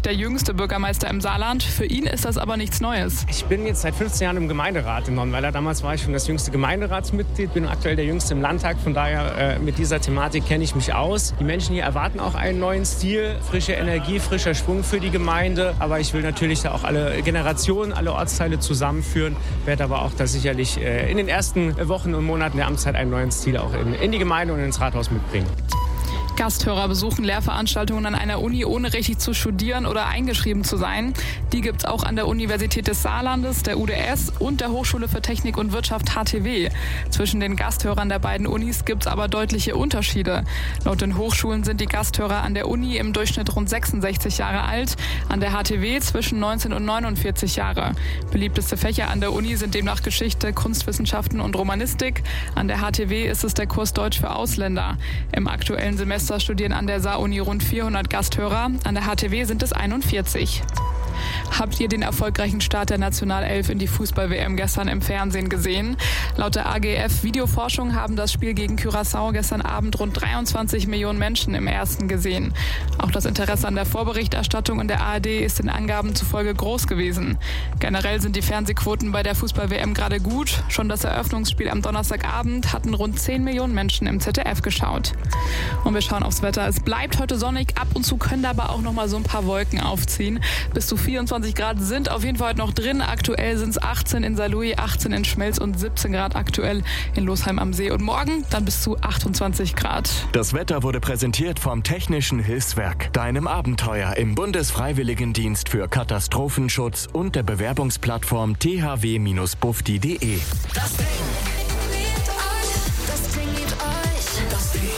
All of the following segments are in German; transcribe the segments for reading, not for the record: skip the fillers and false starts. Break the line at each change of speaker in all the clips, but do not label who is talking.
der jüngste Bürgermeister im Saarland. Für ihn ist das aber nichts Neues.
Ich bin jetzt seit 15 Jahren im Gemeinderat in Nonnweiler. Damals war ich schon das jüngste Gemeinderatsmitglied, bin aktuell der jüngste im Landtag. Von daher mit dieser Thematik kenne ich mich aus. Die Menschen hier erwarten auch einen neuen Stil, frische Energie, frischer Schwung für die Gemeinde. Aber ich will natürlich da auch alle Generationen, alle Ortsteile zusammenführen. Werde aber auch da sicherlich in den ersten Wochen und Monaten der Amtszeit einen neuen Stil auch in die Gemeinde und ins Rathaus mitbringen.
Gasthörer besuchen Lehrveranstaltungen an einer Uni, ohne richtig zu studieren oder eingeschrieben zu sein. Die gibt es auch an der Universität des Saarlandes, der UDS und der Hochschule für Technik und Wirtschaft HTW. Zwischen den Gasthörern der beiden Unis gibt es aber deutliche Unterschiede. Laut den Hochschulen sind die Gasthörer an der Uni im Durchschnitt rund 66 Jahre alt, an der HTW zwischen 19 und 49 Jahre. Beliebteste Fächer an der Uni sind demnach Geschichte, Kunstwissenschaften und Romanistik. An der HTW ist es der Kurs Deutsch für Ausländer. Im aktuellen Semester studieren an der Saar-Uni rund 400 Gasthörer, an der HTW sind es 41. Habt ihr den erfolgreichen Start der Nationalelf in die Fußball-WM gestern im Fernsehen gesehen? Laut der AGF Videoforschung haben das Spiel gegen Curaçao gestern Abend rund 23 Millionen Menschen im ersten gesehen. Auch das Interesse an der Vorberichterstattung in der ARD ist den Angaben zufolge groß gewesen. Generell sind die Fernsehquoten bei der Fußball-WM gerade gut. Schon das Eröffnungsspiel am Donnerstagabend hatten rund 10 Millionen Menschen im ZDF geschaut. Und wir schauen aufs Wetter. Es bleibt heute sonnig, ab und zu können aber auch noch mal so ein paar Wolken aufziehen. Bis zu 24 Grad sind auf jeden Fall heute noch drin. Aktuell sind es 18 in Saarlouis, 18 in Schmelz und 17 Grad aktuell in Losheim am See. Und morgen dann bis zu 28 Grad.
Das Wetter wurde präsentiert vom Technischen Hilfswerk, deinem Abenteuer im Bundesfreiwilligendienst für Katastrophenschutz und der Bewerbungsplattform thw-bufdi.de.
Das Ding liebt euch. Das Ding liebt euch. Das Ding.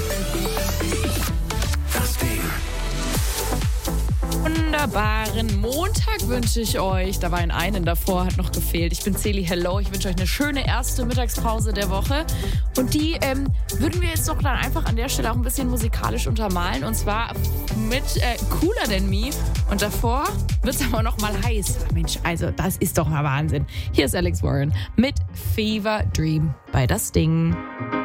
Das Ding.
Wunderbaren Montag wünsche ich euch. Da war einen davor, hat noch gefehlt. Ich bin Celi, hello. Ich wünsche euch eine schöne erste Mittagspause der Woche. Und die würden wir jetzt doch dann einfach an der Stelle auch ein bisschen musikalisch untermalen. Und zwar mit Cooler Than Me. Und davor wird es aber noch mal heiß. Mensch, also das ist doch mal Wahnsinn. Hier ist Alex Warren mit Fever Dream bei Das Ding.